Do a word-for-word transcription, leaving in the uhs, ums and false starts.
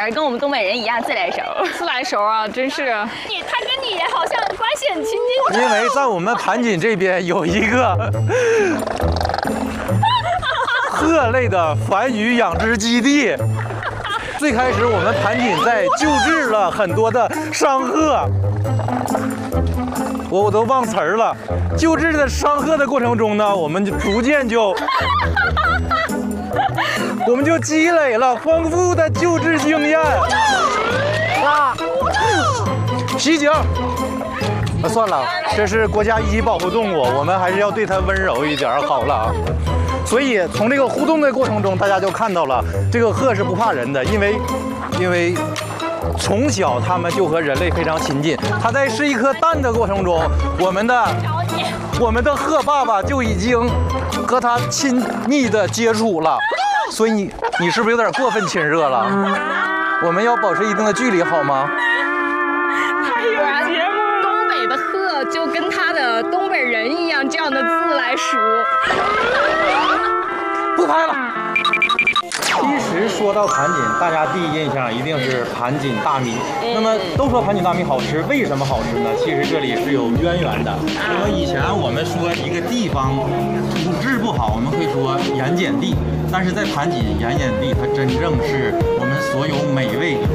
儿跟我们东北人一样自来熟， 自来熟啊，真是。 你他跟你好像关系很亲近。 因为在我们盘锦这边有一个鹤类的繁育养殖基地。最开始我们盘锦在救治了很多的伤鹤，我我都忘词儿了。救治的伤鹤的过程中呢，我们就逐渐就。我们就积累了丰富的救治经验。啊！袭警！啊，算了，这是国家一级保护动物，我们还是要对它温柔一点好了啊。所以从这个互动的过程中，大家就看到了这个鹤是不怕人的，因为，因为从小它们就和人类非常亲近。它在试一颗蛋的过程中，我们的我们的鹤爸爸就已经和它亲密的接触了。所以你你是不是有点过分亲热了？我们要保持一定的距离，好吗？ 太有节目了。东北的鹤就跟他的东北人一样，这样的自来熟。 不拍了。其实说到盘锦，大家第一印象一定是盘锦大米。那么都说盘锦大米好吃，为什么好吃呢？其实这里是有渊源的。那么以前我们说一个地方土质不好，我们会说盐碱地，但是在盘锦盐碱地，它真正是我们所有美味